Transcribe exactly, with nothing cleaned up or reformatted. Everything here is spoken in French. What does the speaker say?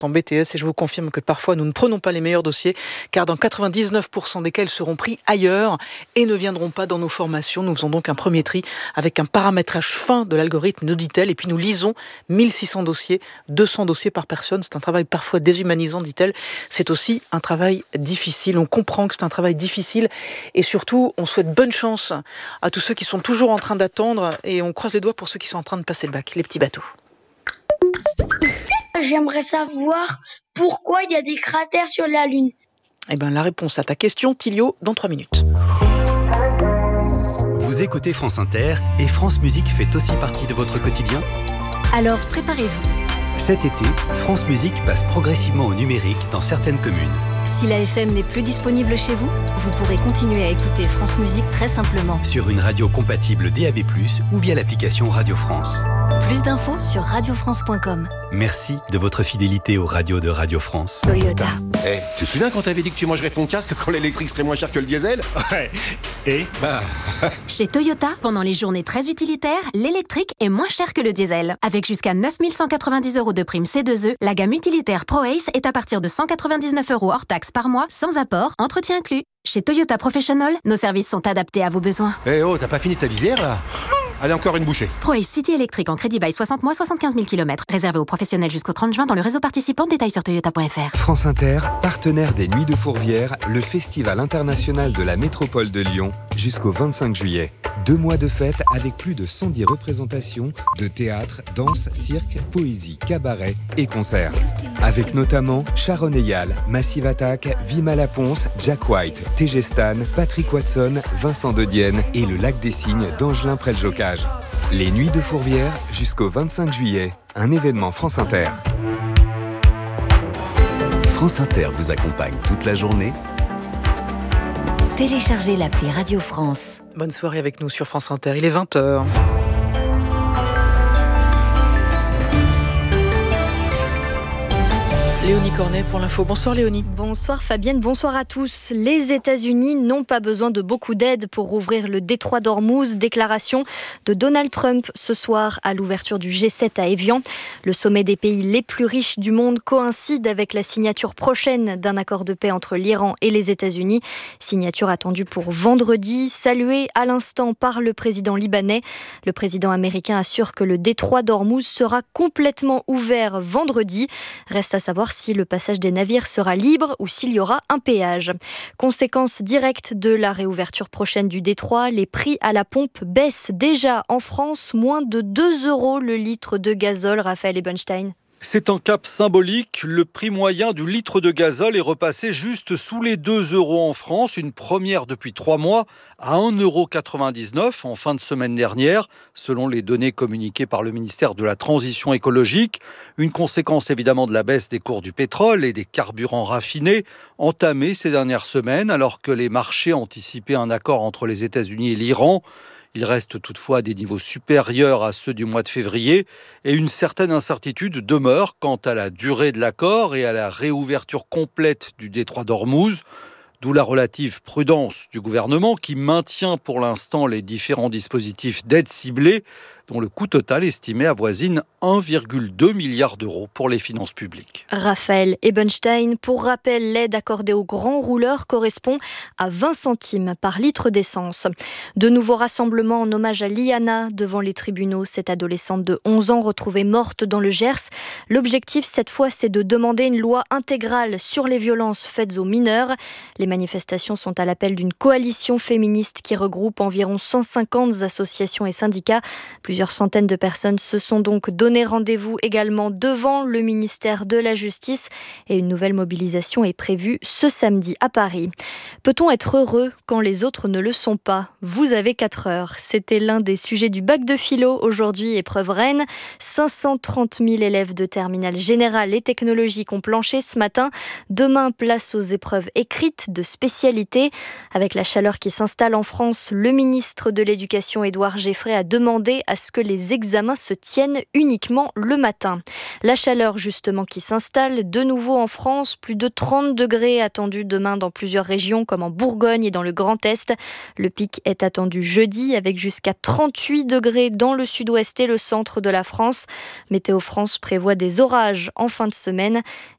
en B T S et je vous confirme que parfois nous ne prenons pas les meilleurs dossiers car dans quatre-vingt-dix-neuf pour cent des cas ils seront pris ailleurs et ne viendront pas dans nos formations. Nous faisons donc un premier tri avec un paramétrage fin de l'algorithme Auditel et puis nous lisons mille six cents dossiers, deux cents dossiers par personne. C'est un travail parfois déshumanisant, dit-elle. C'est aussi un travail difficile. On comprend que c'est un travail difficile et surtout on souhaite bonne chance à tous ceux qui sont toujours en train d'attendre et on croise les doigts pour ceux qui sont en train de passer le bac, les petits bateaux. J'aimerais savoir pourquoi il y a des cratères sur la Lune. Eh bien, la réponse à ta question, Tilio, dans trois minutes. Vous écoutez France Inter et France Musique fait aussi partie de votre quotidien ? Alors préparez-vous. Cet été, France Musique passe progressivement au numérique dans certaines communes. Si la F M n'est plus disponible chez vous, vous pourrez continuer à écouter France Musique très simplement. Sur une radio compatible D A B plus, ou via l'application Radio France. Plus d'infos sur radio france point com. Merci de votre fidélité aux radios de Radio France. Toyota. Eh, hey, tu te souviens quand t'avais dit que tu mangerais ton casque quand l'électrique serait moins cher que le diesel ? Ouais. Et Bah... Chez Toyota, pendant les journées très utilitaires, l'électrique est moins cher que le diesel. Avec jusqu'à neuf mille cent quatre-vingt-dix euros de prime C deux E, la gamme utilitaire Pro-Ace est à partir de cent quatre-vingt-dix-neuf euros hors taxe par mois, sans apport, entretien inclus. Chez Toyota Professional, nos services sont adaptés à vos besoins. Eh hey, oh, t'as pas fini ta visière là ? Allez, encore une bouchée. Pro-Ace City électrique en crédit bail soixante mois, soixante-quinze mille kilomètres. Réservé aux professionnels jusqu'au trente juin dans le réseau participant. Détails sur toyota point f r. France Inter, partenaire des Nuits de Fourvière, le festival international de la métropole de Lyon, jusqu'au vingt-cinq juillet. Deux mois de fête avec plus de cent dix représentations de théâtre, danse, cirque, poésie, cabaret et concerts. Avec notamment Sharon Eyal, Massive Attack, Vima Laponce, Jack White, T G Stan, Patrick Watson, Vincent De Dienne et le Lac des Cygnes d'Angelin Près-le-Jocage. Les Nuits de Fourvière jusqu'au vingt-cinq juillet, un événement France Inter. France Inter vous accompagne toute la journée. Téléchargez l'appli Radio France. Bonne soirée avec nous sur France Inter, il est vingt heures. Léonie Cornet pour l'info. Bonsoir Léonie. Bonsoir Fabienne, bonsoir à tous. Les États-Unis n'ont pas besoin de beaucoup d'aide pour rouvrir le détroit d'Ormuz. Déclaration de Donald Trump ce soir à l'ouverture du G sept à Évian. Le sommet des pays les plus riches du monde coïncide avec la signature prochaine d'un accord de paix entre l'Iran et les États-Unis. Signature attendue pour vendredi, saluée à l'instant par le président libanais. Le président américain assure que le détroit d'Ormuz sera complètement ouvert vendredi. Reste à savoir si le passage des navires sera libre ou s'il y aura un péage. Conséquence directe de la réouverture prochaine du détroit, les prix à la pompe baissent déjà en France, moins de deux euros le litre de gazole. Raphaël Ebenstein. C'est un cap symbolique. Le prix moyen du litre de gazole est repassé juste sous les deux euros en France, une première depuis trois mois, à un euro quatre-vingt-dix-neuf en fin de semaine dernière, selon les données communiquées par le ministère de la Transition écologique. Une conséquence évidemment de la baisse des cours du pétrole et des carburants raffinés, entamée ces dernières semaines, alors que les marchés anticipaient un accord entre les États-Unis et l'Iran. Il reste toutefois à des niveaux supérieurs à ceux du mois de février et une certaine incertitude demeure quant à la durée de l'accord et à la réouverture complète du détroit d'Ormuz. D'où la relative prudence du gouvernement qui maintient pour l'instant les différents dispositifs d'aide ciblée dont le coût total estimé avoisine un virgule deux milliard d'euros pour les finances publiques. Raphaël Ebenstein, pour rappel, l'aide accordée aux grands rouleurs correspond à vingt centimes par litre d'essence. De nouveaux rassemblements en hommage à Liana devant les tribunaux, cette adolescente de onze ans retrouvée morte dans le Gers. L'objectif cette fois, c'est de demander une loi intégrale sur les violences faites aux mineurs. Les manifestations sont à l'appel d'une coalition féministe qui regroupe environ cent cinquante associations et syndicats. Plusieurs centaines de personnes se sont donc donné rendez-vous également devant le ministère de la Justice et une nouvelle mobilisation est prévue ce samedi à Paris. Peut-on être heureux quand les autres ne le sont pas ? Vous avez quatre heures. C'était l'un des sujets du bac de philo. Aujourd'hui, épreuve Rennes. cinq cent trente mille élèves de terminale générale et technologique ont planché ce matin. Demain, place aux épreuves écrites de spécialité. Avec la chaleur qui s'installe en France, le ministre de l'Éducation, Édouard Geffray, a demandé à ce que les examens se tiennent uniquement le matin. La chaleur justement qui s'installe de nouveau en France, plus de trente degrés attendus demain dans plusieurs régions comme en Bourgogne et dans le Grand Est. Le pic est attendu jeudi avec jusqu'à trente-huit degrés dans le sud-ouest et le centre de la France. Météo France prévoit des orages en fin de semaine